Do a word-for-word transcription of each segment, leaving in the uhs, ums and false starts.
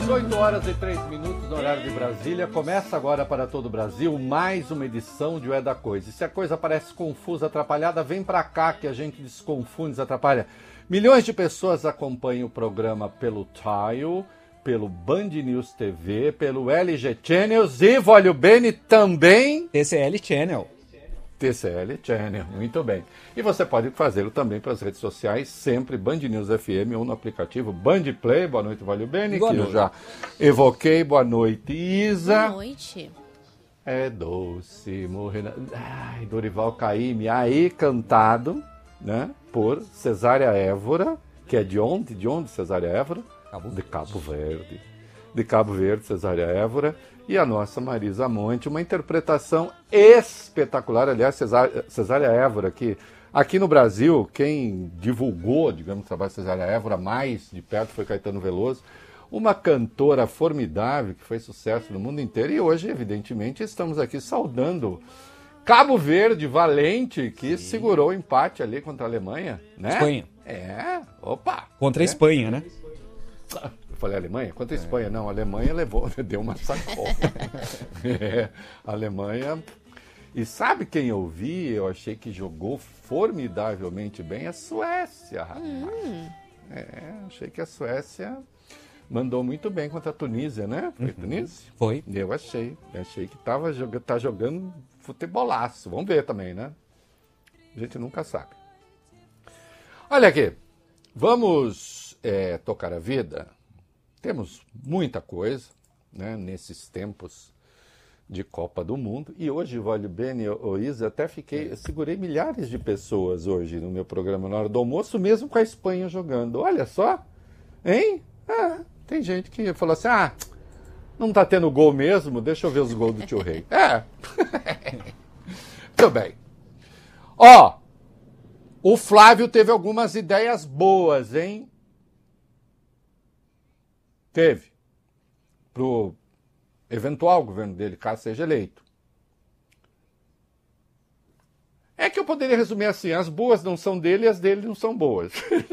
dezoito horas e três minutos no horário de Brasília. Começa agora para todo o Brasil mais uma edição de O É da Coisa. E se a coisa parece confusa, atrapalhada, vem pra cá que a gente desconfunde, desatrapalha. Milhões de pessoas acompanham o programa pelo Tile, pelo Band News T V, pelo L G Channels e, Vólio Bene, também... T C L Channel. T C L Channel, muito bem. E você pode fazê-lo também pelas redes sociais, sempre Band News F M ou no aplicativo Band Play. Boa noite, Vólio Bene, que eu já evoquei. Boa noite, Isa. Boa noite. É doce morrer na... Ai, Dorival Caymmi, aí cantado, né, por Cesária Évora, que é de onde? De onde, Cesária Évora? Cabo de Cabo Verde. De Cabo Verde, Cesária Évora. E a nossa Marisa Monte, uma interpretação espetacular. Aliás, Cesária, Cesária Évora, que aqui no Brasil, quem divulgou, digamos, o trabalho de Cesária Évora mais de perto foi Caetano Veloso, uma cantora formidável que foi sucesso no mundo inteiro. E hoje, evidentemente, estamos aqui saudando Cabo Verde, valente, que Sim. segurou o empate ali contra a Alemanha, né? Espanha. É, opa! Contra é. a Espanha, né? Eu falei Alemanha? Contra a Espanha, é. não. A Alemanha levou, deu uma sacola. é, a Alemanha... E sabe quem eu vi? Eu achei que jogou formidavelmente bem a Suécia, rapaz. Hum. É, achei que a Suécia mandou muito bem contra a Tunísia, né? Foi uhum. Tunísia? Foi. Eu achei. Achei que tava, tá jogando futebolaço. Vamos ver também, né? A gente nunca sabe. Olha aqui. Vamos é, tocar a vida. Temos muita coisa, né, nesses tempos de Copa do Mundo. E hoje, Vólio Bene e Isa, até fiquei... Eu segurei milhares de pessoas hoje no meu programa na hora do almoço, mesmo com a Espanha jogando. Olha só, hein? Ah, tem gente que falou assim, ah, não tá tendo gol mesmo? Deixa eu ver os gols do tio Rei. É. Muito bem. Ó, o Flávio teve algumas ideias boas, hein? Teve. Pro eventual governo dele, caso seja eleito. É que eu poderia resumir assim, as boas não são dele e as dele não são boas.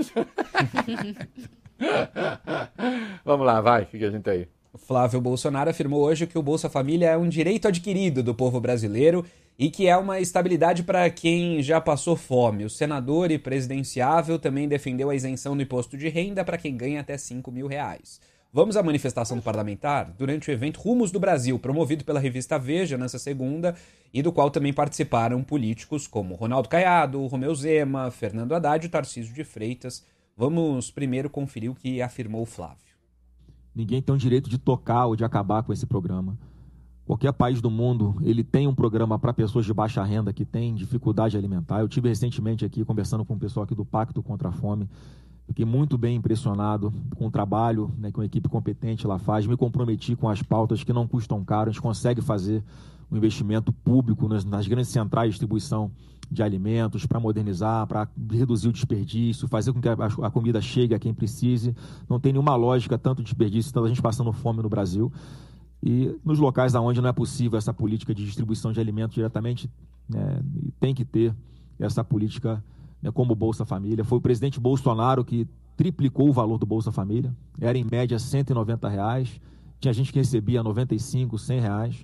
Vamos lá, vai, o que a gente tem aí? Flávio Bolsonaro afirmou hoje que o Bolsa Família é um direito adquirido do povo brasileiro e que é uma estabilidade para quem já passou fome. O senador e presidenciável também defendeu a isenção do imposto de renda para quem ganha até cinco mil reais. Vamos à manifestação do parlamentar durante o evento Rumos do Brasil, promovido pela revista Veja nessa segunda, e do qual também participaram políticos como Ronaldo Caiado, Romeu Zema, Fernando Haddad e Tarcísio de Freitas. Vamos primeiro conferir o que afirmou o Flávio. Ninguém tem o direito de tocar ou de acabar com esse programa. Qualquer país do mundo, ele tem um programa para pessoas de baixa renda que têm dificuldade alimentar. Eu tive recentemente aqui, conversando com o pessoal aqui do Pacto contra a Fome. Fiquei muito bem impressionado com o trabalho, né, que uma equipe competente lá faz. Me comprometi com as pautas que não custam caro. A gente consegue fazer um investimento público nas, nas grandes centrais de distribuição de alimentos para modernizar, para reduzir o desperdício, fazer com que a, a comida chegue a quem precise. Não tem nenhuma lógica tanto desperdício, tanta gente passando fome no Brasil. E nos locais onde não é possível essa política de distribuição de alimentos diretamente, né, tem que ter essa política, né, como o Bolsa Família. Foi o presidente Bolsonaro que triplicou o valor do Bolsa Família. Era em média cento e noventa reais. Tinha gente que recebia noventa e cinco, cem reais.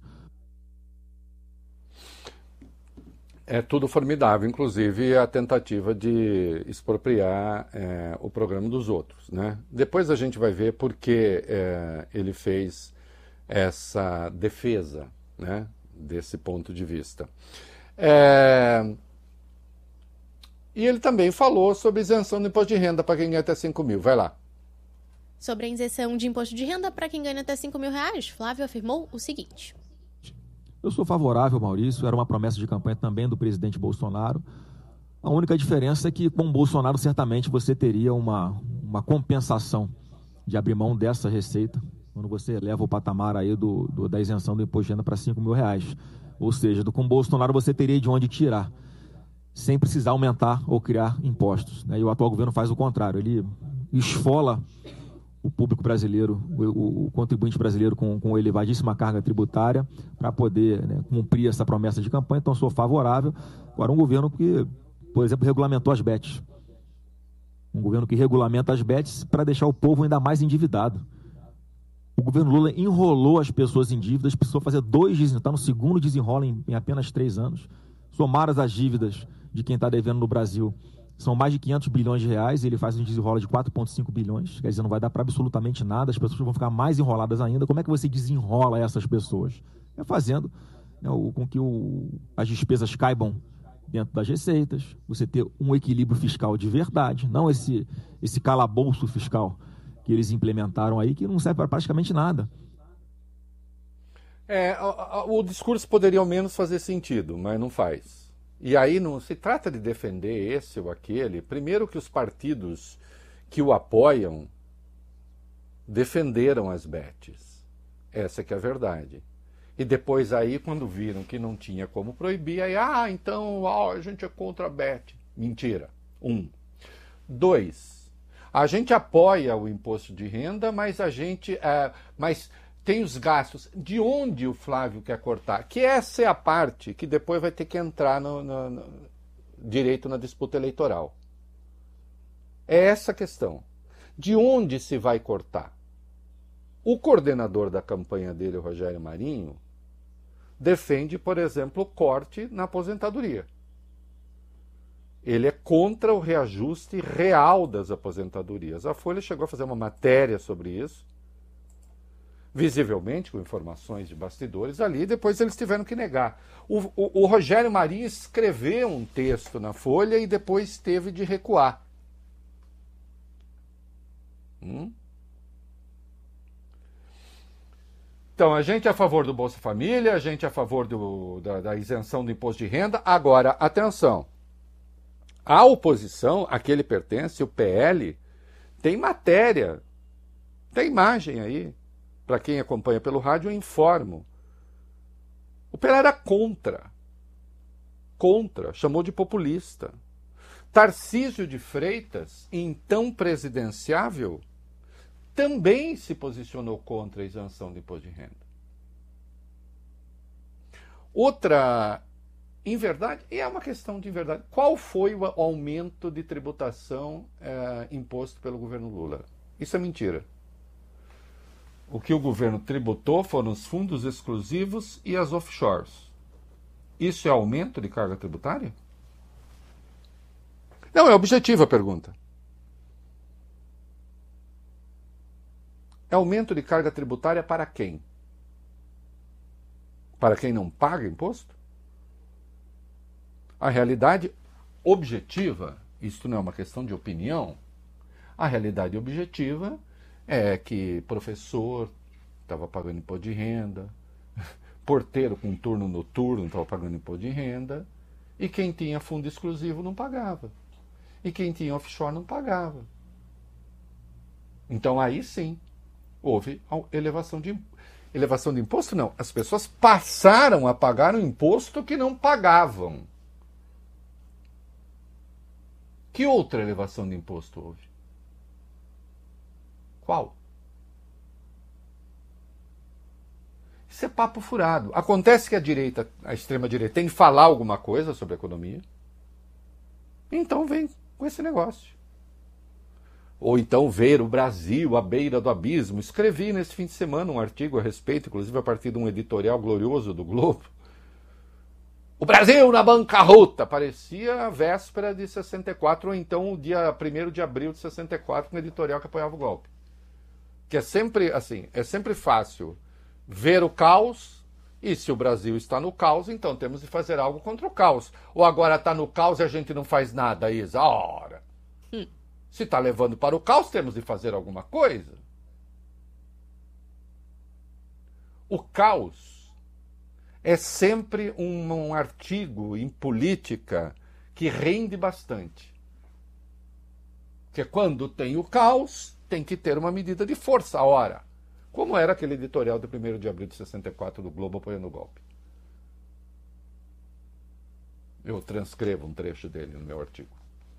É tudo formidável, inclusive a tentativa de expropriar é, o programa dos outros, né? Depois a gente vai ver por que é, ele fez essa defesa, né, desse ponto de vista. É... E ele também falou sobre isenção do imposto de renda para quem ganha até cinco mil. Vai lá. Sobre a isenção de imposto de renda para quem ganha até cinco mil reais, Flávio afirmou o seguinte. Eu sou favorável, Maurício, era uma promessa de campanha também do presidente Bolsonaro. A única diferença é que com o Bolsonaro certamente você teria uma, uma compensação de abrir mão dessa receita, quando você leva o patamar aí do, do, da isenção do imposto de renda para cinco mil reais. Ou seja, do, com o Bolsonaro você teria de onde tirar, sem precisar aumentar ou criar impostos, né? E o atual governo faz o contrário, ele esfola o público brasileiro, o, o, o contribuinte brasileiro com, com elevadíssima carga tributária para poder, né, cumprir essa promessa de campanha. Então, sou favorável. Agora, um governo que, por exemplo, regulamentou as bets. Um governo que regulamenta as bets para deixar o povo ainda mais endividado. O governo Lula enrolou as pessoas em dívidas, precisou fazer dois desenrolos, está no segundo desenrolo em, em apenas três anos. Somadas as dívidas de quem está devendo no Brasil, são mais de quinhentos bilhões de reais, e ele faz um desenrolo de quatro vírgula cinco bilhões, quer dizer, não vai dar para absolutamente nada, as pessoas vão ficar mais enroladas ainda. Como é que você desenrola essas pessoas? É fazendo, né, o, com que o, as despesas caibam dentro das receitas, você ter um equilíbrio fiscal de verdade, não esse, esse calabouço fiscal que eles implementaram aí, que não serve para praticamente nada. É, o, o discurso poderia ao menos fazer sentido, mas não faz. E aí não se trata de defender esse ou aquele. Primeiro que os partidos que o apoiam defenderam as betes. Essa que é a verdade. E depois aí, quando viram que não tinha como proibir, aí, ah, então ó, a gente é contra a bet. Mentira. Um. Dois. A gente apoia o imposto de renda, mas a gente... É, mas tem os gastos. De onde o Flávio quer cortar? Que essa é a parte que depois vai ter que entrar no, no, no direito na disputa eleitoral. É essa a questão. De onde se vai cortar? O coordenador da campanha dele, o Rogério Marinho, defende, por exemplo, o corte na aposentadoria. Ele é contra o reajuste real das aposentadorias. A Folha chegou a fazer uma matéria sobre isso, visivelmente, com informações de bastidores ali, e depois eles tiveram que negar. O, o, o Rogério Marinho escreveu um texto na Folha e depois teve de recuar. Hum? Então, a gente é a favor do Bolsa Família, a gente é a favor do, da, da isenção do imposto de renda. Agora, atenção, a oposição a que ele pertence, o P L, tem matéria, tem imagem aí. Para quem acompanha pelo rádio, eu informo. O P L era contra. Contra. Chamou de populista. Tarcísio de Freitas, então presidenciável, também se posicionou contra a isenção do imposto de renda. Outra, em verdade, e é uma questão de verdade, qual foi o aumento de tributação é, imposto pelo governo Lula? Isso é mentira. O que o governo tributou foram os fundos exclusivos e as offshores. Isso é aumento de carga tributária? Não, é objetiva a pergunta. É aumento de carga tributária para quem? Para quem não paga imposto? A realidade objetiva, isto não é uma questão de opinião, a realidade objetiva é que professor estava pagando imposto de renda, porteiro com turno noturno estava pagando imposto de renda, e quem tinha fundo exclusivo não pagava. E quem tinha offshore não pagava. Então aí sim, houve elevação de, elevação de imposto, não. As pessoas passaram a pagar um imposto que não pagavam. Que outra elevação de imposto houve? Qual? Isso é papo furado. Acontece que a direita, a extrema-direita, tem que falar alguma coisa sobre a economia. Então vem com esse negócio. Ou então ver o Brasil à beira do abismo. Escrevi nesse fim de semana um artigo a respeito, inclusive a partir de um editorial glorioso do Globo. O Brasil na bancarrota. Parecia a véspera de sessenta e quatro, ou então o dia primeiro de abril de sessenta e quatro, com um editorial que apoiava o golpe. Que é sempre assim, é sempre fácil ver o caos, e se o Brasil está no caos, então temos de fazer algo contra o caos. Ou agora está no caos e a gente não faz nada, Isa. Ora, hum. Se está levando para o caos, temos de fazer alguma coisa. O caos é sempre um, um artigo em política que rende bastante. Porque quando tem o caos, tem que ter uma medida de força. Ora, como era aquele editorial do primeiro de abril de sessenta e quatro do Globo apoiando o golpe? Eu transcrevo um trecho dele no meu artigo.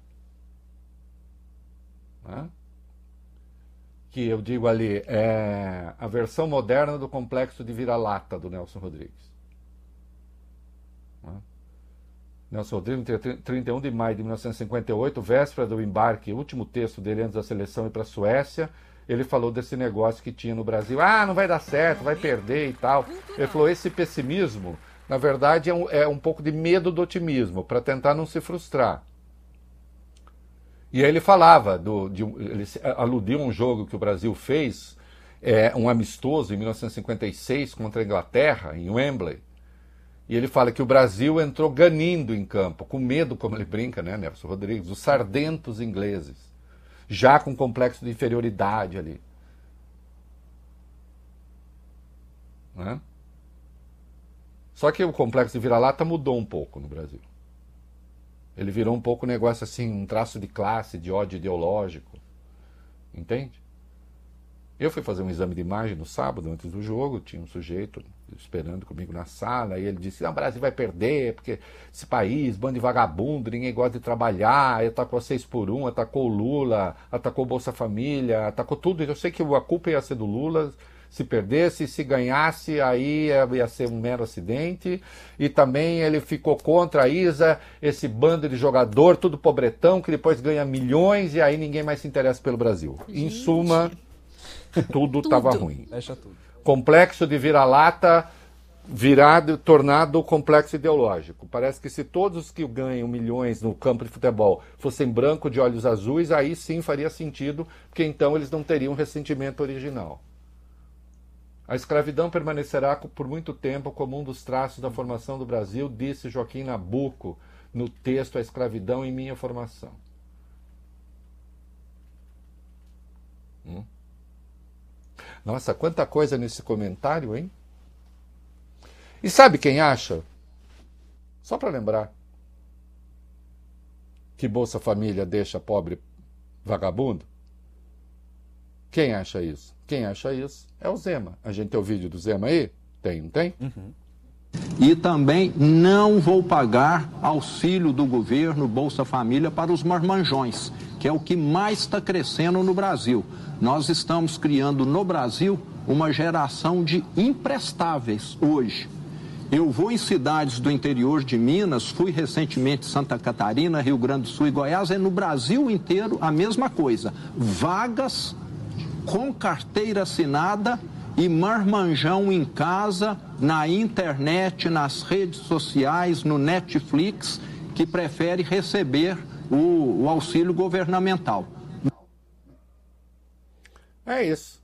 Né? Que eu digo ali, é a versão moderna do complexo de vira-lata do Nelson Rodrigues. Né? Nelson Rodrigues, trinta e um de maio de mil novecentos e cinquenta e oito, véspera do embarque, último texto dele antes da seleção ir para a Suécia, ele falou desse negócio que tinha no Brasil. Ah, não vai dar certo, vai perder e tal. Ele falou, esse pessimismo, na verdade, é um, é um pouco de medo do otimismo, para tentar não se frustrar. E aí ele falava, do, de, ele aludiu a um jogo que o Brasil fez, é, um amistoso em mil novecentos e cinquenta e seis contra a Inglaterra, em Wembley. E ele fala que o Brasil entrou ganindo em campo, com medo, como ele brinca, né, Nelson Rodrigues, os sardentos ingleses, já com complexo de inferioridade ali. Né? Só que o complexo de vira-lata mudou um pouco no Brasil. Ele virou um pouco um negócio assim, um traço de classe, de ódio ideológico. Entende? Eu fui fazer um exame de imagem no sábado, antes do jogo, tinha um sujeito esperando comigo na sala, e ele disse, não, o Brasil vai perder, porque esse país, bando de vagabundo, ninguém gosta de trabalhar, atacou seis por um, atacou o Lula, atacou o Bolsa Família, atacou tudo. Eu sei que a culpa ia ser do Lula, se perdesse, se ganhasse, aí ia ser um mero acidente. E também ele ficou contra a Isa, esse bando de jogador, tudo pobretão, que depois ganha milhões, e aí ninguém mais se interessa pelo Brasil. Gente. Em suma... Tudo estava ruim. Fecha tudo. Complexo de vira-lata virado, tornado complexo ideológico. Parece que se todos os que ganham milhões no campo de futebol fossem branco de olhos azuis, aí sim faria sentido, porque então eles não teriam ressentimento original. A escravidão permanecerá por muito tempo como um dos traços da formação do Brasil, disse Joaquim Nabuco no texto A Escravidão em Minha Formação. Hum? Nossa, quanta coisa nesse comentário, hein? E sabe quem acha? Só para lembrar que Bolsa Família deixa pobre vagabundo. Quem acha isso? Quem acha isso é o Zema. A gente tem o vídeo do Zema aí? Tem, não tem? Uhum. E também não vou pagar auxílio do governo Bolsa Família para os marmanjões, que é o que mais está crescendo no Brasil. Nós estamos criando no Brasil uma geração de imprestáveis hoje. Eu vou em cidades do interior de Minas, fui recentemente em Santa Catarina, Rio Grande do Sul e Goiás, é no Brasil inteiro a mesma coisa. Vagas com carteira assinada e marmanjão em casa, na internet, nas redes sociais, no Netflix, que prefere receber o, o auxílio governamental. É isso.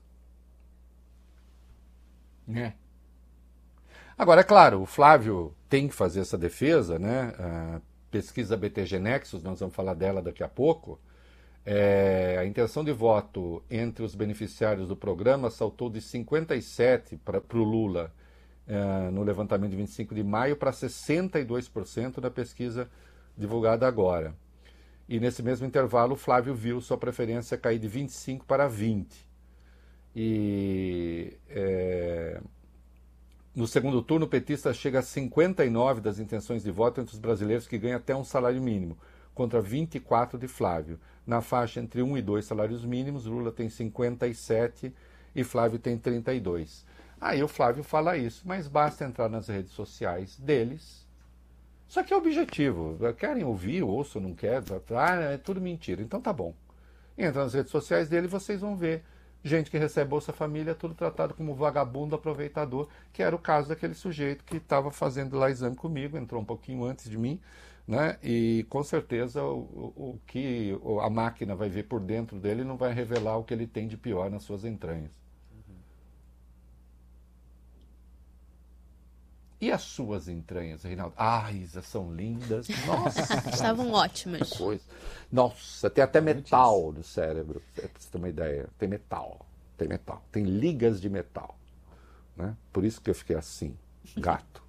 É. Agora, é claro, o Flávio tem que fazer essa defesa, né? A pesquisa B T G Nexus, nós vamos falar dela daqui a pouco. É, a intenção de voto entre os beneficiários do programa saltou de cinquenta e sete para o Lula é, no levantamento de vinte e cinco de maio para sessenta e dois por cento na pesquisa divulgada agora. E nesse mesmo intervalo, o Flávio viu sua preferência cair de vinte e cinco para vinte. E é, no segundo turno, o petista chega a cinquenta e nove das intenções de voto entre os brasileiros que ganham até um salário mínimo, contra vinte e quatro de Flávio. Na faixa entre um e dois salários mínimos, Lula tem cinquenta e sete e Flávio tem trinta e dois. Aí o Flávio fala isso, mas basta entrar nas redes sociais deles. Isso aqui é objetivo. Querem ouvir, ouçam, não querem? Ah, é tudo mentira. Então tá bom. Entra nas redes sociais dele e vocês vão ver gente que recebe Bolsa Família, tudo tratado como vagabundo aproveitador, que era o caso daquele sujeito que estava fazendo lá exame comigo, entrou um pouquinho antes de mim, né? E com certeza o, o, o que a máquina vai ver por dentro dele não vai revelar o que ele tem de pior nas suas entranhas. Uhum. E as suas entranhas, Reinaldo? Ah, Isa, são lindas. Nossa! Estavam ótimas. Coisa. Nossa, tem até metal no cérebro, pra você ter uma ideia. Tem metal, tem metal. Tem ligas de metal. Né? Por isso que eu fiquei assim, gato.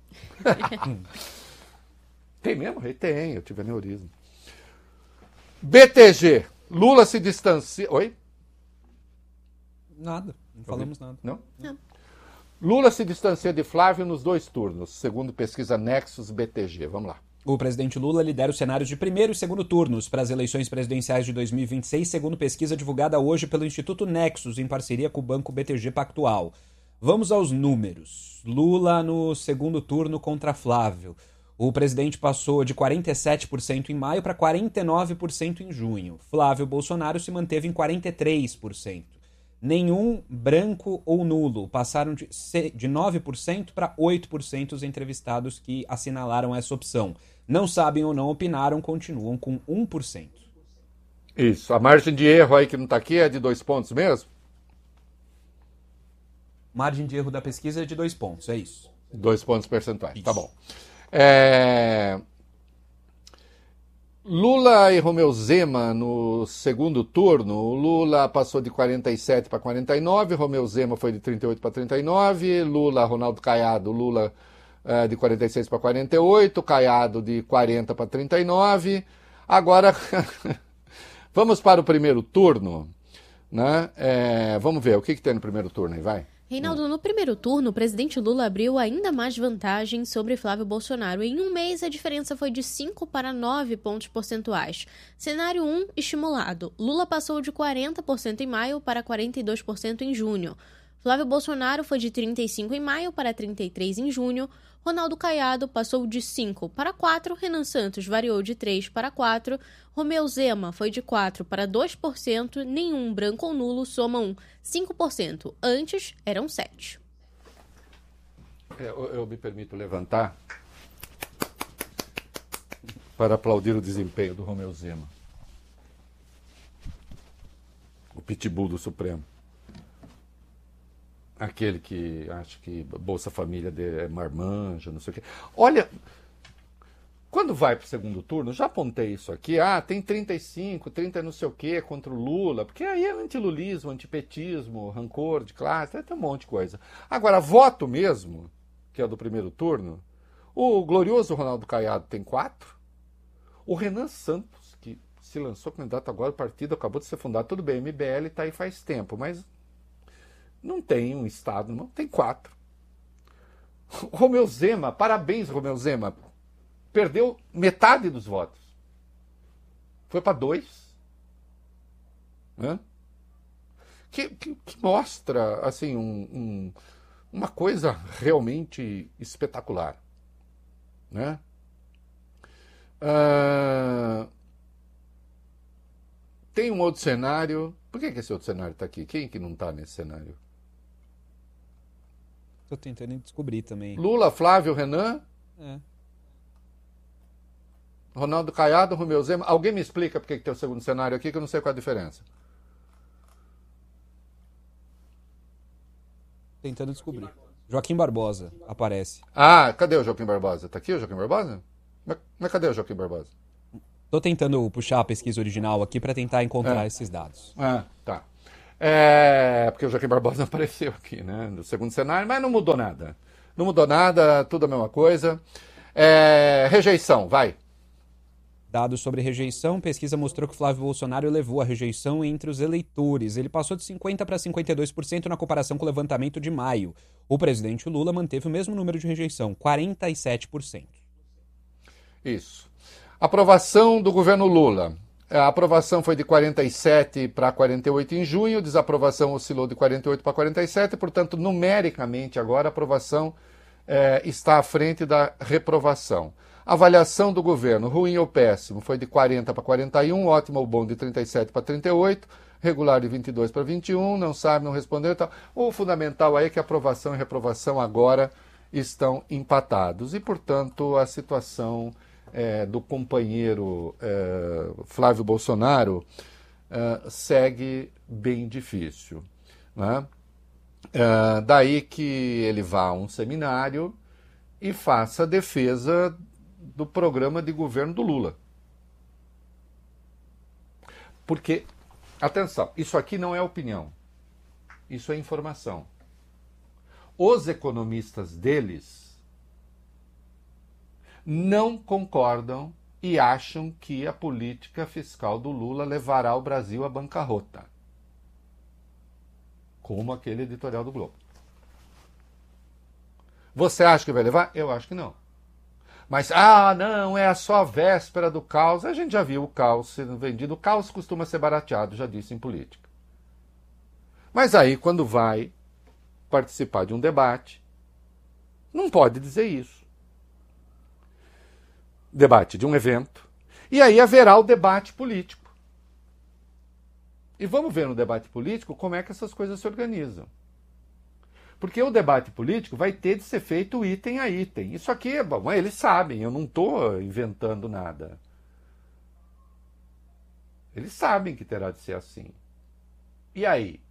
Tem mesmo? Tem, eu tive aneurisma. B T G, Lula se distancia... Oi? Nada, não falamos nada. Não? Não. Lula se distancia de Flávio nos dois turnos, segundo pesquisa Nexus B T G. Vamos lá. O presidente Lula lidera os cenários de primeiro e segundo turnos para as eleições presidenciais de dois mil e vinte e seis, segundo pesquisa divulgada hoje pelo Instituto Nexus, em parceria com o Banco B T G Pactual. Vamos aos números. Lula no segundo turno contra Flávio. O presidente passou de quarenta e sete por cento em maio para quarenta e nove por cento em junho. Flávio Bolsonaro se manteve em quarenta e três por cento. Nenhum, branco ou nulo. Passaram de, de nove por cento para oito por cento os entrevistados que assinalaram essa opção. Não sabem ou não opinaram, continuam com um por cento. Isso. A margem de erro aí que não está aqui é de dois pontos mesmo? Margem de erro da pesquisa é de dois pontos, é isso. Dois pontos percentuais, isso. Tá bom. É... Lula e Romeu Zema no segundo turno. O Lula passou de quarenta e sete para quarenta e nove, Romeu Zema foi de trinta e oito para trinta e nove, Lula, Ronaldo Caiado, Lula uh, de quarenta e seis para quarenta e oito, Caiado de quarenta para trinta e nove. Agora, vamos para o primeiro turno, né? É, vamos ver, o que, que tem no primeiro turno aí, vai? Reinaldo, no primeiro turno, o presidente Lula abriu ainda mais vantagem sobre Flávio Bolsonaro. Em um mês, a diferença foi de cinco para nove pontos percentuais. Cenário um, estimulado. Lula passou de quarenta por cento em maio para quarenta e dois por cento em junho. Flávio Bolsonaro foi de trinta e cinco por cento em maio para trinta e três por cento em junho. Ronaldo Caiado passou de cinco para quatro, Renan Santos variou de três para quatro, Romeu Zema foi de quatro para dois por cento, nenhum, branco ou nulo somam cinco por cento. Antes, eram sete por cento. Eu, eu me permito levantar para aplaudir o desempenho do Romeu Zema. O pitbull do Supremo. Aquele que acha que Bolsa Família é marmanja, não sei o quê. Olha, quando vai para o segundo turno, já apontei isso aqui, ah, tem trinta e cinco, trinta não sei o quê contra o Lula, porque aí é antilulismo, antipetismo, rancor de classe, tem um monte de coisa. Agora, voto mesmo, que é do primeiro turno, o glorioso Ronaldo Caiado tem quatro, o Renan Santos, que se lançou candidato agora, o partido acabou de ser fundado, tudo bem, M B L está aí faz tempo, mas não tem um estado, não, tem quatro. Romeu Zema, parabéns, Romeu Zema, perdeu metade dos votos. Foi para dois. Né? Que, que, que mostra assim, um, um, uma coisa realmente espetacular. Né? Ah, tem um outro cenário. Por que, que esse outro cenário está aqui? Quem que não está nesse cenário? Tô tentando descobrir também. Lula, Flávio, Renan, É. Ronaldo Caiado, Romeu Zema. Alguém me explica por que tem o segundo cenário aqui, que eu não sei qual a diferença. Tentando descobrir. Joaquim Barbosa aparece. Ah, cadê o Joaquim Barbosa? Está aqui o Joaquim Barbosa? Mas, mas cadê o Joaquim Barbosa? Tô tentando puxar a pesquisa original aqui para tentar encontrar É. esses dados. Ah, tá. É, porque o Joaquim Barbosa apareceu aqui, né? No segundo cenário, mas não mudou nada. Não mudou nada, tudo a mesma coisa. É, rejeição, vai. Dados sobre rejeição, pesquisa mostrou que Flávio Bolsonaro elevou a rejeição entre os eleitores. Ele passou de cinquenta por cento para cinquenta e dois por cento na comparação com o levantamento de maio. O presidente Lula manteve o mesmo número de rejeição, quarenta e sete por cento. Isso. Aprovação do governo Lula. A aprovação foi de quarenta e sete para quarenta e oito em junho, desaprovação oscilou de quarenta e oito para quarenta e sete, portanto, numericamente agora a aprovação eh, está à frente da reprovação. Avaliação do governo, ruim ou péssimo, foi de quarenta para quarenta e um, ótimo ou bom de trinta e sete para trinta e oito, regular de vinte e dois para vinte e um, não sabe, não respondeu e tal. O fundamental aí é que aprovação e reprovação agora estão empatados e, portanto, a situação é, do companheiro é, Flávio Bolsonaro é, segue bem difícil. Né? É, daí que ele vá a um seminário e faça a defesa do programa de governo do Lula. Porque, atenção, isso aqui não é opinião, isso é informação. Os economistas deles não concordam e acham que a política fiscal do Lula levará o Brasil à bancarrota. Como aquele editorial do Globo. Você acha que vai levar? Eu acho que não. Mas, ah, não, é só a véspera do caos. A gente já viu o caos sendo vendido. O caos costuma ser barateado, já disse em política. Mas aí, quando vai participar de um debate, não pode dizer isso. Debate de um evento. E aí haverá o debate político. E vamos ver no debate político como é que essas coisas se organizam. Porque o debate político vai ter de ser feito item a item. Isso aqui é bom, eles sabem, eu não estou inventando nada. Eles sabem que terá de ser assim. E aí?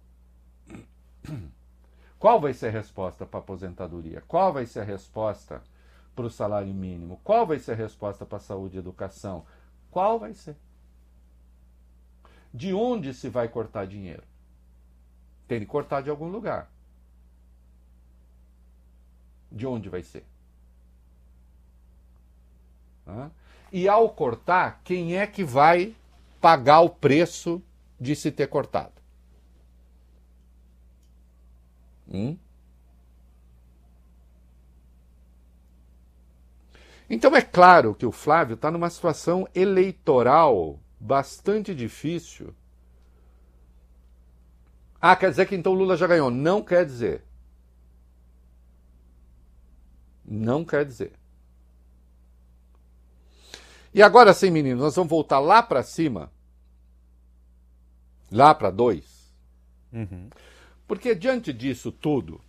Qual vai ser a resposta para a aposentadoria? Qual vai ser a resposta para o salário mínimo? Qual vai ser a resposta para a saúde e educação? Qual vai ser? De onde se vai cortar dinheiro? Tem de cortar de algum lugar. De onde vai ser? Ah? E ao cortar, quem é que vai pagar o preço de se ter cortado? Hum? Então é claro que o Flávio está numa situação eleitoral bastante difícil. Ah, quer dizer que então o Lula já ganhou? Não quer dizer. Não quer dizer. E agora sim, menino, nós vamos voltar lá para cima. Lá para dois. Uhum. Porque diante disso tudo,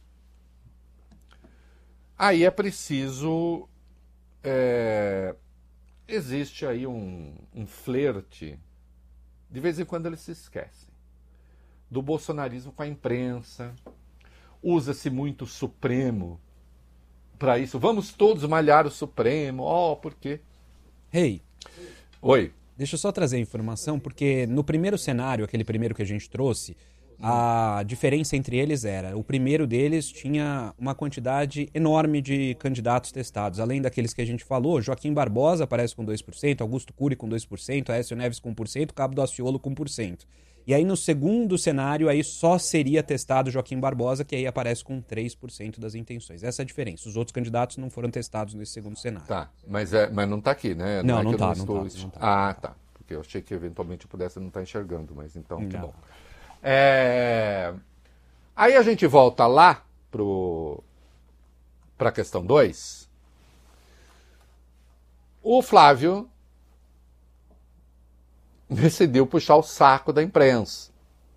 aí é preciso... É, existe aí um, um flerte, de vez em quando eles se esquecem, do bolsonarismo com a imprensa. Usa-se muito o Supremo para isso. Vamos todos malhar o Supremo. Ó, oh, por quê? Hey. Oi. Deixa eu só trazer a informação, porque no primeiro cenário, aquele primeiro que a gente trouxe, a diferença entre eles era, o primeiro deles tinha uma quantidade enorme de candidatos testados, além daqueles que a gente falou. Joaquim Barbosa aparece com dois por cento, Augusto Cury com dois por cento, Aécio Neves com um por cento, Cabo do Daciolo com um por cento. E aí no segundo cenário aí só seria testado Joaquim Barbosa, que aí aparece com três por cento das intenções. Essa é a diferença. Os outros candidatos não foram testados nesse segundo cenário. Tá, mas, é, mas não está aqui, né? Não, é não, que tá, não, não, estou... tá, não tá. Ah, tá. Porque eu achei que eventualmente eu pudesse não estar enxergando, mas então, que Não. bom. É... Aí a gente volta lá para a questão dois. O Flávio decidiu puxar o saco da imprensa.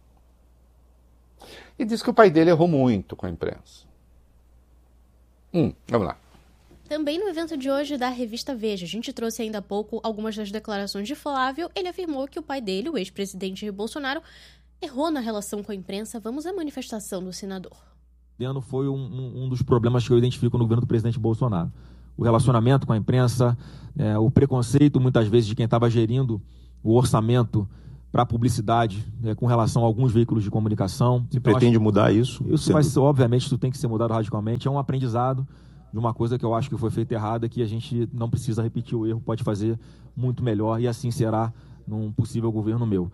E disse que o pai dele errou muito com a imprensa. Hum, vamos lá. Também no evento de hoje da revista Veja, a gente trouxe ainda há pouco algumas das declarações de Flávio. Ele afirmou que o pai dele, o ex-presidente Jair Bolsonaro, errou na relação com a imprensa. Vamos à manifestação do senador. Foi um, um, um dos problemas que eu identifico no governo do presidente Bolsonaro. O relacionamento com a imprensa, é, o preconceito, muitas vezes, de quem estava gerindo o orçamento para a publicidade, é, com relação a alguns veículos de comunicação. Você então, pretende acho, mudar isso? Isso vai ser, obviamente, isso tem que ser mudado radicalmente. É um aprendizado de uma coisa que eu acho que foi feita errada, que a gente não precisa repetir o erro, pode fazer muito melhor, e assim será num possível governo meu.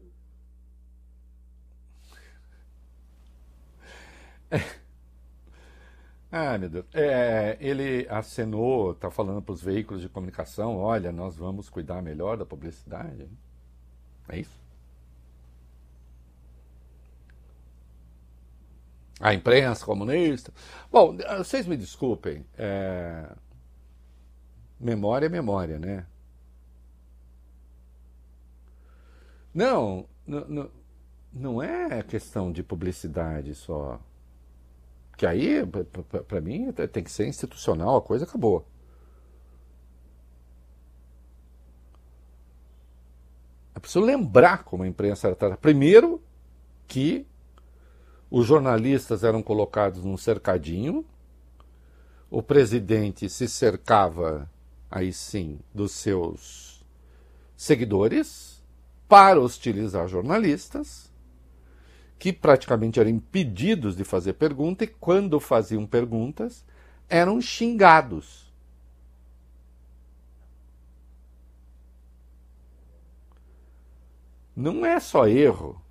Ah, meu Deus. É, ele acenou, está falando para os veículos de comunicação, olha, nós vamos cuidar melhor da publicidade. É isso? A imprensa comunista. Bom, vocês me desculpem. É... Memória é memória, né? Não, não, não é questão de publicidade só. Que aí, para mim, tem que ser institucional, a coisa acabou. É preciso lembrar como a imprensa era tratada. Primeiro, que os jornalistas eram colocados num cercadinho, o presidente se cercava, aí sim, dos seus seguidores para hostilizar jornalistas, que praticamente eram impedidos de fazer pergunta, e quando faziam perguntas, eram xingados. Não é só erro,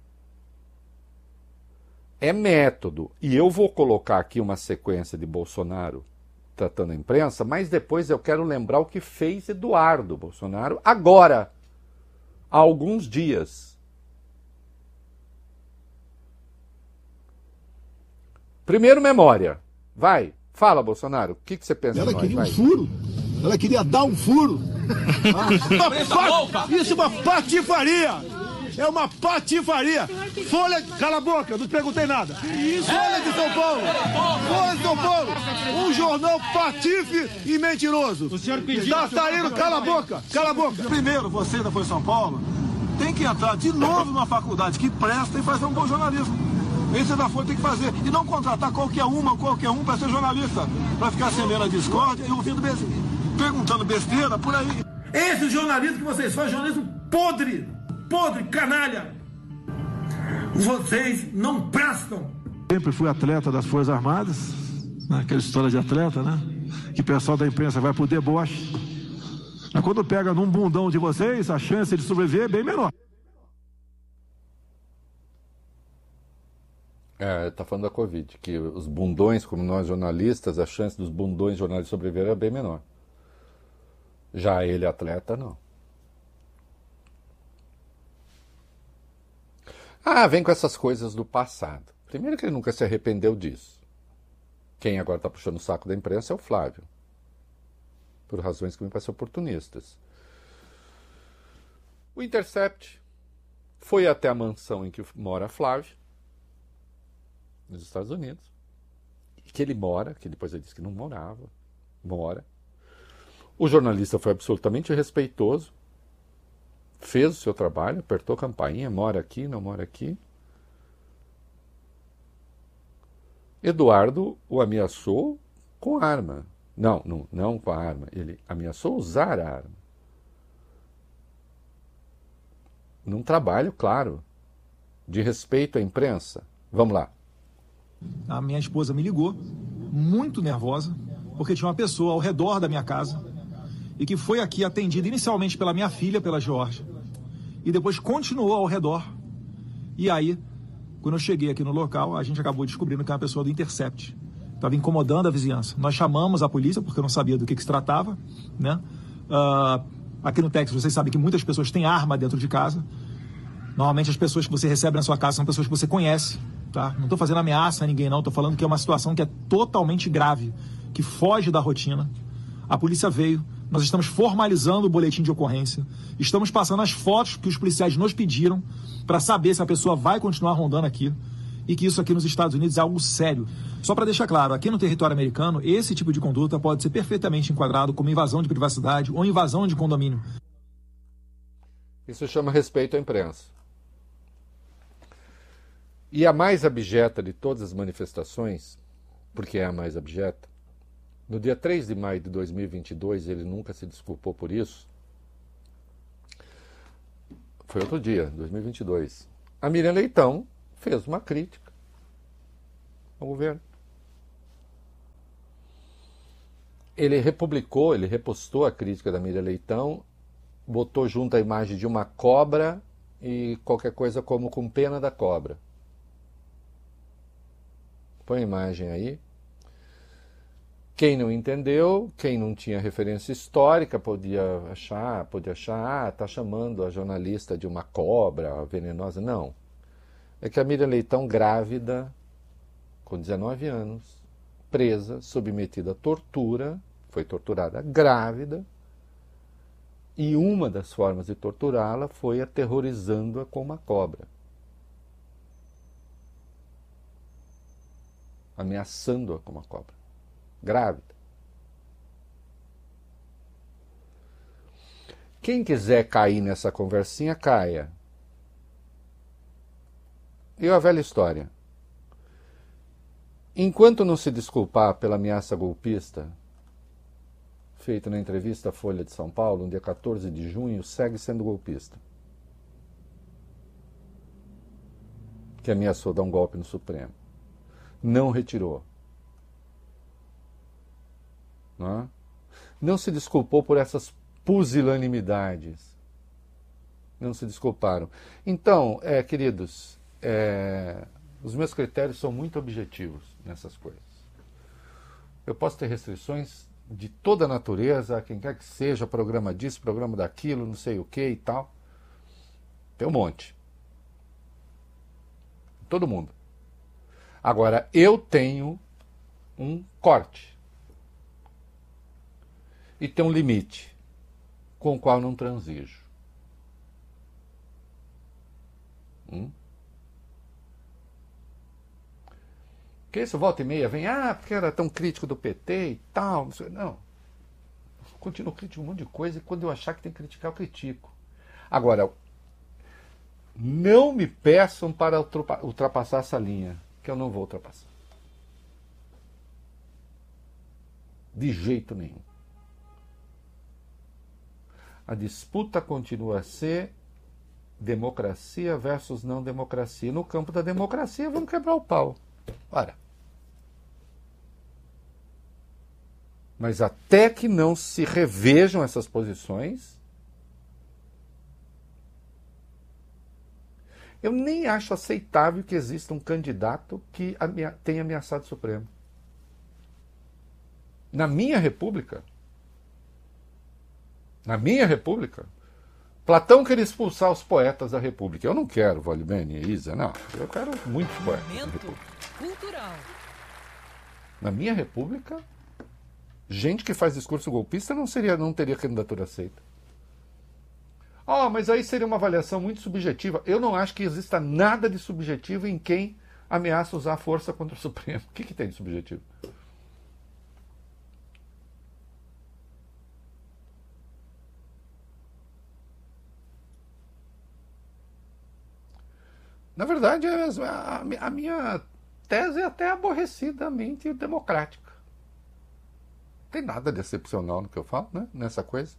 é método. E eu vou colocar aqui uma sequência de Bolsonaro tratando a imprensa, mas depois eu quero lembrar o que fez Eduardo Bolsonaro agora, há alguns dias. Primeiro, memória. Vai, fala, Bolsonaro. O que, que você pensa? Ela nós? queria Vai. um furo. Ela queria dar um furo. Ah, uma pa- isso é uma patifaria. é uma patifaria. Folha, cala a boca, não te perguntei nada. Folha de São Paulo, Folha de São Paulo, um jornal patife e mentiroso. O senhor pediu... Tá saindo, cala a boca, cala a boca. Primeiro, você da Folha de São Paulo, tem que entrar de novo numa faculdade que presta e fazer um bom jornalismo. Esse da Folha tem que fazer. E não contratar qualquer uma, qualquer um para ser jornalista. Para ficar semendo a discórdia e ouvindo besteira, perguntando besteira por aí. Esse jornalismo que vocês fazem, jornalismo podre, podre, canalha. Vocês não prestam. Sempre fui atleta das Forças Armadas, né? Aquela história de atleta, né? Que o pessoal da imprensa vai pro deboche. Mas quando pega num bundão de vocês, a chance de sobreviver é bem menor. É, tá falando da Covid, que os bundões, como nós jornalistas, a chance dos bundões jornalistas sobreviver é bem menor. Já ele, atleta, não. Ah, vem com essas coisas do passado. Primeiro que ele nunca se arrependeu disso. Quem agora está puxando o saco da imprensa é o Flávio. Por razões que me parecem oportunistas. O Intercept foi até a mansão em que mora Flávio, nos Estados Unidos. Que ele mora, que depois ele disse que não morava, mora. O jornalista foi absolutamente respeitoso, fez o seu trabalho, apertou a campainha, mora aqui, não mora aqui. Eduardo o ameaçou com arma. Não, não, não com a arma. Ele ameaçou usar a arma. Num trabalho, claro, de respeito à imprensa. Vamos lá. A minha esposa me ligou, muito nervosa, porque tinha uma pessoa ao redor da minha casa e que foi aqui atendida inicialmente pela minha filha, pela Georgia, e depois continuou ao redor. E aí, quando eu cheguei aqui no local, a gente acabou descobrindo que era uma pessoa do Intercept. Estava incomodando a vizinhança. Nós chamamos a polícia, porque eu não sabia do que, que se tratava, né? Uh, aqui no Texas, vocês sabem que muitas pessoas têm arma dentro de casa. Normalmente as pessoas que você recebe na sua casa são pessoas que você conhece, tá? Não estou fazendo ameaça a ninguém, não. Estou falando que é uma situação que é totalmente grave, que foge da rotina. A polícia veio, nós estamos formalizando o boletim de ocorrência, estamos passando as fotos que os policiais nos pediram para saber se a pessoa vai continuar rondando aqui e que isso aqui nos Estados Unidos é algo sério. Só para deixar claro, aqui no território americano, esse tipo de conduta pode ser perfeitamente enquadrado como invasão de privacidade ou invasão de condomínio. Isso chama respeito à imprensa. E a mais abjeta de todas as manifestações, porque é a mais abjeta, no dia três de maio de dois mil e vinte e dois, ele nunca se desculpou por isso. Foi outro dia, dois mil e vinte e dois. A Miriam Leitão fez uma crítica ao governo. Ele republicou, ele repostou a crítica da Miriam Leitão, botou junto a imagem de uma cobra e qualquer coisa como com pena da cobra. Põe a imagem aí. Quem não entendeu, quem não tinha referência histórica, podia achar, podia achar, ah, tá chamando a jornalista de uma cobra venenosa. Não. É que a Miriam Leitão, grávida, com dezenove anos, presa, submetida a tortura, foi torturada grávida, e uma das formas de torturá-la foi aterrorizando-a com uma cobra. Ameaçando-a com uma cobra. Grávida. Quem quiser cair nessa conversinha, caia. E a velha história. Enquanto não se desculpar pela ameaça golpista, feita na entrevista à Folha de São Paulo, no dia quatorze de junho, segue sendo golpista. Que ameaçou dar um golpe no Supremo. Não retirou. Não, é? Não se desculpou por essas pusilanimidades. Não se desculparam. Então, é, queridos, é, os meus critérios são muito objetivos nessas coisas. Eu posso ter restrições de toda a natureza, quem quer que seja, programa disso, programa daquilo, não sei o que e tal. Tem um monte. Todo mundo. Agora, eu tenho um corte. E tem um limite com o qual não transijo. Hum? Que isso, volta e meia, vem, ah, porque era tão crítico do P T e tal. Não, sei, não. Continuo crítico de um monte de coisa e quando eu achar que tem que criticar, eu critico. Agora, não me peçam para ultrapassar essa linha, que eu não vou ultrapassar. De jeito nenhum. A disputa continua a ser democracia versus não democracia. No campo da democracia, vamos quebrar o pau. Ora. Mas até que não se revejam essas posições, eu nem acho aceitável que exista um candidato que tenha ameaçado o Supremo. Na minha república, na minha república, Platão queria expulsar os poetas da república. Eu não quero, Valibene e Isa, não. Eu quero muitos poetas na república. Cultural. Na minha república, gente que faz discurso golpista não, seria, não teria candidatura aceita. Ah, oh, mas aí seria uma avaliação muito subjetiva. Eu não acho que exista nada de subjetivo em quem ameaça usar a força contra o Supremo. O que, que tem de subjetivo? Na verdade, a, a minha tese é até aborrecidamente democrática. Não tem nada de excepcional no que eu falo, né? Nessa coisa.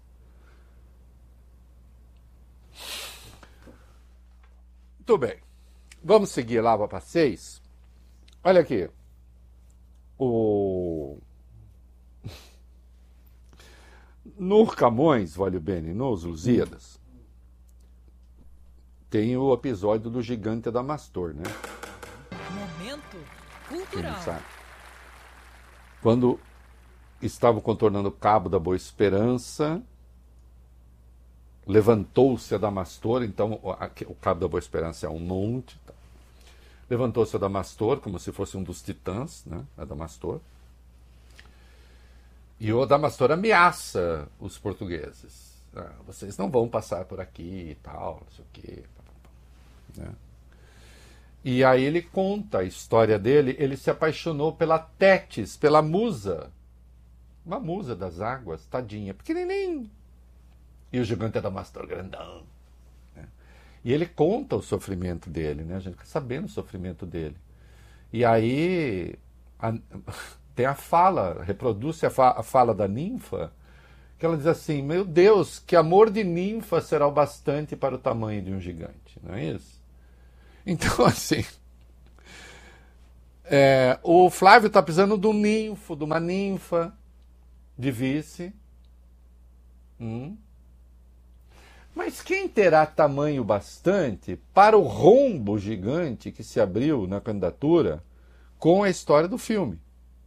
Muito bem. Vamos seguir lá para seis. Olha aqui. O... No Camões, Valibene, nos Lusíadas, tem o episódio do gigante Adamastor, né? Momento Quem cultural. não sabe? Quando estavam contornando o Cabo da Boa Esperança, levantou-se Adamastor, então o Cabo da Boa Esperança é um monte. Tá? Levantou-se Adamastor, como se fosse um dos titãs, né? Adamastor. E o Adamastor ameaça os portugueses. Ah, vocês não vão passar por aqui e tal, não sei o quê. Né? E aí ele conta a história dele. Ele se apaixonou pela Tétis, pela musa. Uma musa das águas, tadinha, pequenininho. E o gigante Adamastor grandão. Né? E ele conta o sofrimento dele, né? A gente fica sabendo o sofrimento dele. E aí a, tem a fala, reproduz a, fa, a fala da ninfa, que ela diz assim, meu Deus, que amor de ninfa será o bastante para o tamanho de um gigante, não é isso? Então, assim, é, o Flávio está precisando de um ninfo, de uma ninfa de vice. Hum. Mas quem terá tamanho bastante para o rombo gigante que se abriu na candidatura com a história do filme?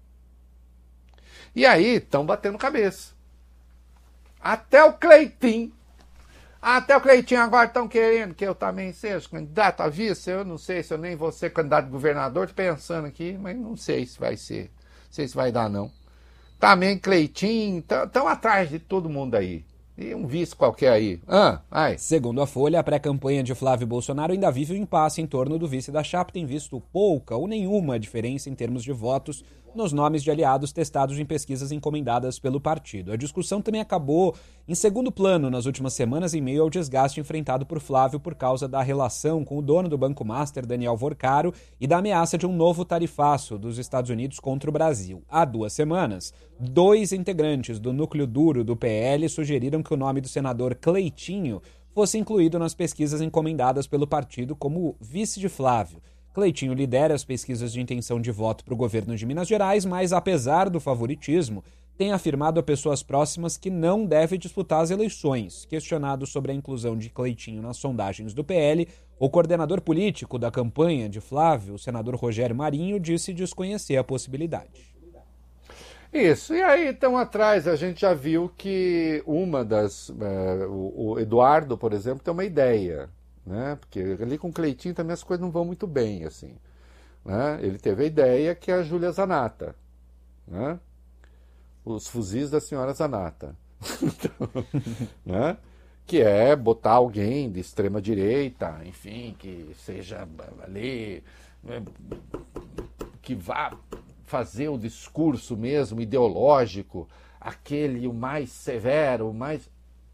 E aí estão batendo cabeça. Até o Cleitinho, até o Cleitinho agora estão querendo que eu também seja candidato a vice. Eu não sei se eu nem vou ser candidato a governador, estou pensando aqui, mas não sei se vai ser, não sei se vai dar não. Também Cleitinho, estão atrás de todo mundo aí. E um vice qualquer aí. Ah, ai. Segundo a Folha, a pré-campanha de Flávio Bolsonaro ainda vive um impasse em torno do vice da chapa, tem visto pouca ou nenhuma diferença em termos de votos nos nomes de aliados testados em pesquisas encomendadas pelo partido. A discussão também acabou em segundo plano nas últimas semanas em meio ao desgaste enfrentado por Flávio por causa da relação com o dono do Banco Master, Daniel Vorcaro, e da ameaça de um novo tarifaço dos Estados Unidos contra o Brasil. Há duas semanas, dois integrantes do núcleo duro do P L sugeriram que o nome do senador Cleitinho fosse incluído nas pesquisas encomendadas pelo partido como vice de Flávio. Cleitinho lidera as pesquisas de intenção de voto para o governo de Minas Gerais, mas, apesar do favoritismo, tem afirmado a pessoas próximas que não deve disputar as eleições. Questionado sobre a inclusão de Cleitinho nas sondagens do P L, o coordenador político da campanha de Flávio, o senador Rogério Marinho, disse desconhecer a possibilidade. Isso, e aí, então, atrás, a gente já viu que uma das... É, o, o Eduardo, por exemplo, tem uma ideia, né? Porque ali com o Cleitinho também as coisas não vão muito bem, assim. Né? Ele teve a ideia que é a Júlia Zanata, né? Os fuzis da senhora Zanata. Então, né? que é botar alguém de extrema direita, enfim, que seja ali, que vá fazer o discurso mesmo ideológico, aquele o mais severo, o mais...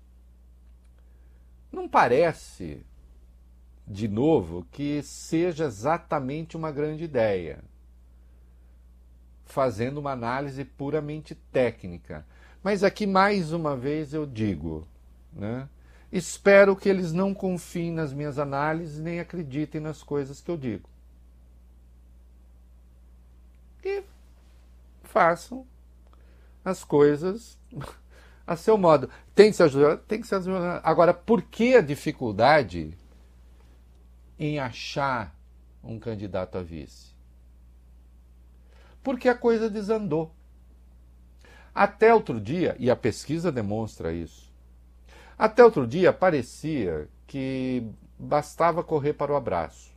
Não parece, de novo, que seja exatamente uma grande ideia, fazendo uma análise puramente técnica. Mas aqui, mais uma vez, eu digo, né? Espero que eles não confiem nas minhas análises, nem acreditem nas coisas que eu digo. E façam as coisas a seu modo. Tem que se ajudar? Tem que se ajudar. Agora, por que a dificuldade em achar um candidato a vice? Porque a coisa desandou. Até outro dia, e a pesquisa demonstra isso, até outro dia parecia que bastava correr para o abraço.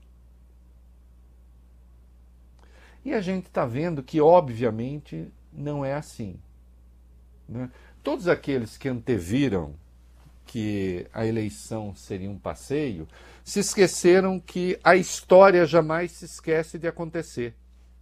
E a gente está vendo que, obviamente, não é assim, né? Todos aqueles que anteviram que a eleição seria um passeio, se esqueceram que a história jamais se esquece de acontecer,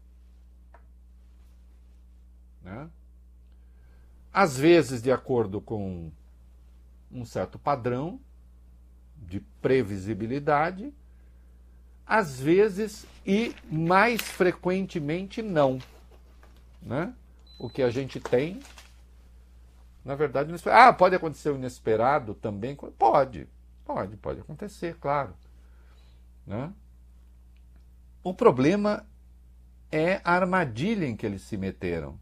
né? Às vezes de acordo com um certo padrão de previsibilidade, às vezes e mais frequentemente não, né? O que a gente tem, na verdade, ah, pode acontecer o inesperado também? Pode, pode, pode acontecer, claro, né? O problema é a armadilha em que eles se meteram.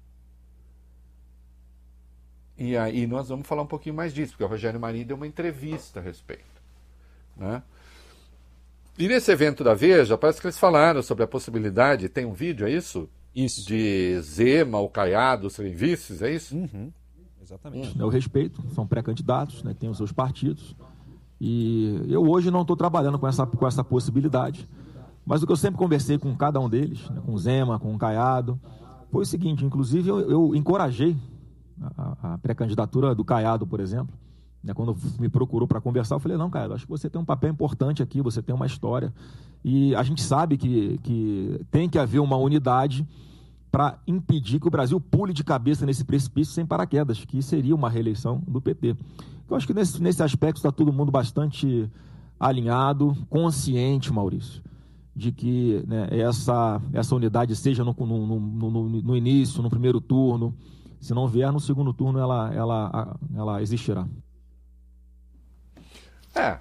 E aí nós vamos falar um pouquinho mais disso, porque o Rogério Marinho deu uma entrevista a respeito, né? E nesse evento da Veja, parece que eles falaram sobre a possibilidade, tem um vídeo, é isso? Isso. De Zema ou Caiado serem vices, é isso? Uhum. Exatamente. Eu respeito, são pré-candidatos, né, têm os seus partidos. E eu hoje não estou trabalhando com essa, com essa possibilidade. Mas o que eu sempre conversei com cada um deles, né, com o Zema, com o Caiado, foi o seguinte, inclusive eu, eu encorajei a, a pré-candidatura do Caiado, por exemplo. Né, quando me procurou para conversar, eu falei, não, Caiado, acho que você tem um papel importante aqui, você tem uma história. E a gente sabe que, que tem que haver uma unidade para impedir que o Brasil pule de cabeça nesse precipício sem paraquedas, que seria uma reeleição do P T. Eu acho que nesse, nesse aspecto está todo mundo bastante alinhado, consciente, Maurício, de que, né, essa, essa unidade seja no, no, no, no início, no primeiro turno, se não vier no segundo turno, ela, ela, ela existirá. É.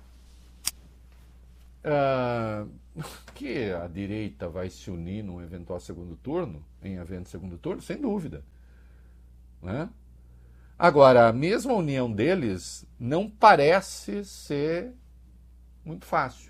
Uh, que a direita vai se unir num eventual segundo turno, em havendo segundo turno, sem dúvida, né? Agora, a mesma união deles não parece ser muito fácil,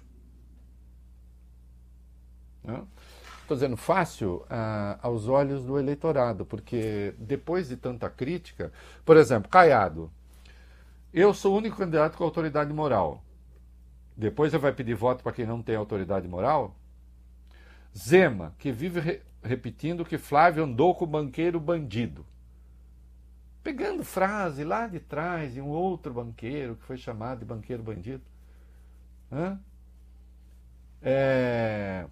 né? Estou dizendo fácil uh, aos olhos do eleitorado, porque depois de tanta crítica, por exemplo, Caiado, eu sou o único candidato com autoridade moral. Depois você vai pedir voto para quem não tem autoridade moral? Zema, que vive re repetindo que Flávio andou com o banqueiro bandido. Pegando frase lá de trás de um outro banqueiro que foi chamado de banqueiro bandido. Hã? É...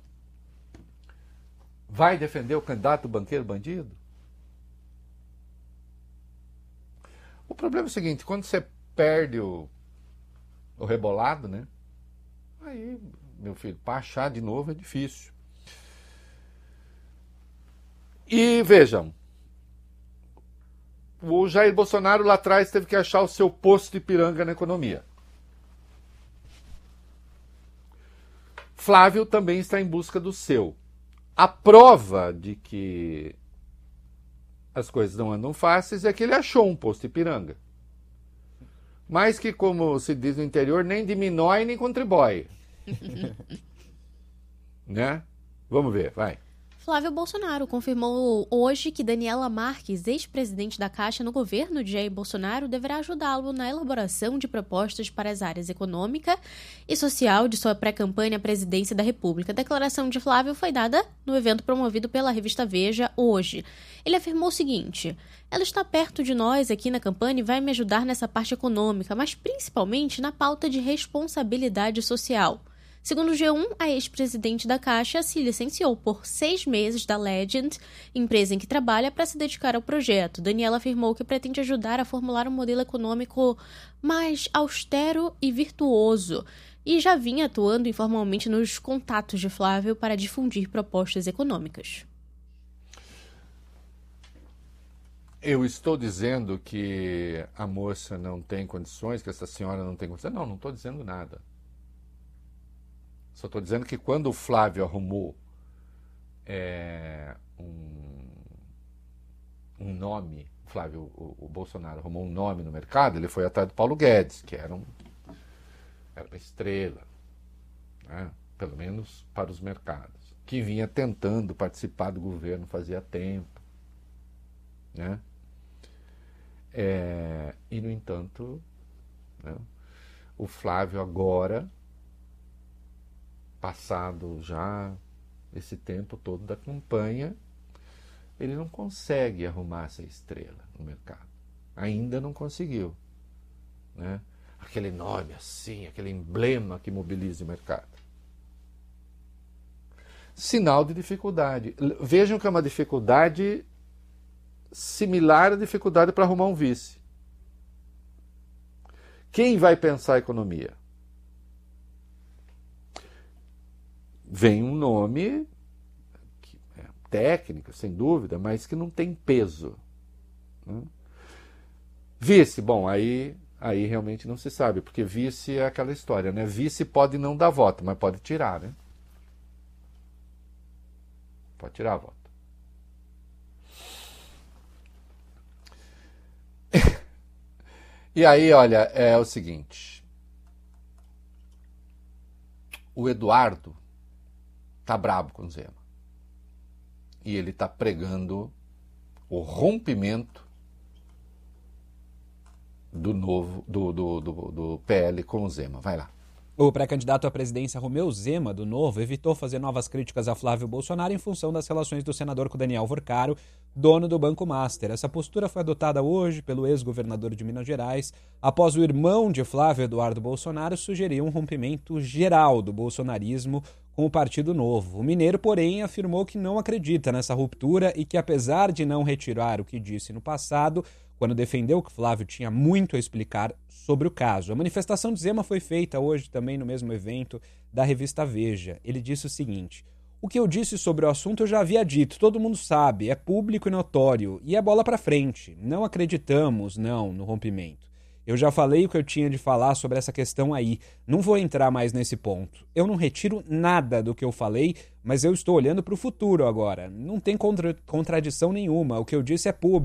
Vai defender o candidato banqueiro bandido? O problema é o seguinte, quando você perde o, o rebolado, né? Aí, meu filho, para achar de novo é difícil. E vejam, o Jair Bolsonaro lá atrás teve que achar o seu posto de piranga na economia. Flávio também está em busca do seu. A prova de que as coisas não andam fáceis é que ele achou um posto de piranga. Mas que, como se diz no interior, nem diminui nem contribui. Né? Vamos ver, vai. Flávio Bolsonaro confirmou hoje que Daniela Marques, ex-presidente da Caixa no governo de Jair Bolsonaro, deverá ajudá-lo na elaboração de propostas para as áreas econômica e social de sua pré-campanha à presidência da República. A declaração de Flávio foi dada no evento promovido pela revista Veja hoje. Ele afirmou o seguinte: ela está perto de nós aqui na campanha e vai me ajudar nessa parte econômica, mas principalmente na pauta de responsabilidade social. Segundo o G um, a ex-presidente da Caixa se licenciou por seis meses da Legend, empresa em que trabalha, para se dedicar ao projeto. Daniela afirmou que pretende ajudar a formular um modelo econômico mais austero e virtuoso e já vinha atuando informalmente nos contatos de Flávio para difundir propostas econômicas. Eu estou dizendo que a moça não tem condições, que essa senhora não tem condições? Não, não estou dizendo nada. Só estou dizendo que quando o Flávio arrumou é, um, um nome, Flávio, o, o Bolsonaro arrumou um nome no mercado, ele foi atrás do Paulo Guedes, que era, um, era uma estrela, né? Pelo menos para os mercados, que vinha tentando participar do governo fazia tempo, né? É, e, no entanto, né, o Flávio agora, passado já esse tempo todo da campanha, ele não consegue arrumar essa estrela no mercado. Ainda não conseguiu, né? Aquele nome assim, aquele emblema que mobiliza o mercado. Sinal de dificuldade. Vejam que é uma dificuldade similar à dificuldade para arrumar um vice. Quem vai pensar a economia? Vem um nome que é técnico, sem dúvida, mas que não tem peso, né? Vice, bom, aí, aí realmente não se sabe, porque vice é aquela história, né? Vice pode não dar voto, mas pode tirar, né? Pode tirar a voto. E aí, olha, é o seguinte. O Eduardo tá brabo com o Zema. E ele tá pregando o rompimento do novo do, do, do, do P L com o Zema. Vai lá. O pré-candidato à presidência Romeu Zema, do Novo, evitou fazer novas críticas a Flávio Bolsonaro em função das relações do senador com Daniel Vorcaro, dono do Banco Master. Essa postura foi adotada hoje pelo ex-governador de Minas Gerais, após o irmão de Flávio, Eduardo Bolsonaro, sugerir um rompimento geral do bolsonarismo com o Partido Novo. O mineiro, porém, afirmou que não acredita nessa ruptura e que, apesar de não retirar o que disse no passado, quando defendeu que Flávio tinha muito a explicar sobre o caso. A manifestação de Zema foi feita hoje também no mesmo evento da revista Veja. Ele disse o seguinte: o que eu disse sobre o assunto eu já havia dito, todo mundo sabe, é público e notório, e é bola pra frente. Não acreditamos, não, no rompimento. Eu já falei o que eu tinha de falar sobre essa questão aí, não vou entrar mais nesse ponto. Eu não retiro nada do que eu falei, mas eu estou olhando para o futuro agora. Não tem contra- contradição nenhuma, o que eu disse é público.